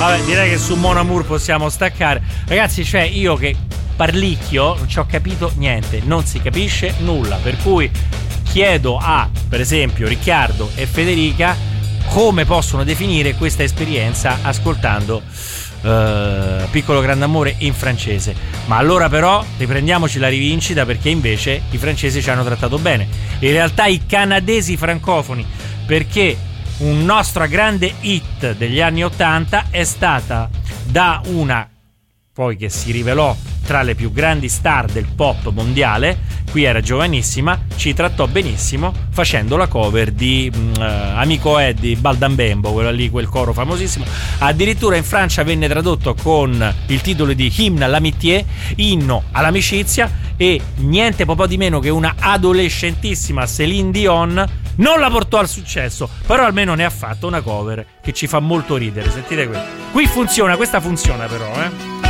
Vabbè, direi che su Mon Amour possiamo staccare. Ragazzi, cioè io che parlicchio non ci ho capito niente, non si capisce nulla, per cui chiedo a, per esempio, Riccardo e Federica come possono definire questa esperienza ascoltando Piccolo Grande Amore in francese. Ma allora però riprendiamoci la rivincita, perché invece i francesi ci hanno trattato bene, in realtà i canadesi francofoni, perché un nostro grande hit degli anni 80 è stata da una poi che si rivelò tra le più grandi star del pop mondiale, qui era giovanissima, ci trattò benissimo facendo la cover di Amico Eddie Baldambembo, quello lì, quel coro famosissimo. Addirittura in Francia venne tradotto con il titolo di Hymne à l'amitié, inno all'amicizia, e niente po' di meno che una adolescentissima Céline Dion non la portò al successo, però almeno ne ha fatto una cover che ci fa molto ridere. Sentite qui funziona, questa funziona però,